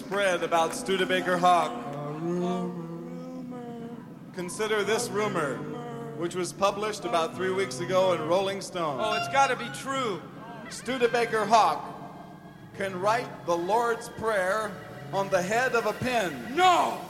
spread about Studebaker Hawk. Consider this rumor, which was published about 3 weeks ago in Rolling Stone. Oh, it's got to be true. Studebaker Hawk can write the Lord's Prayer on the head of a pin. No!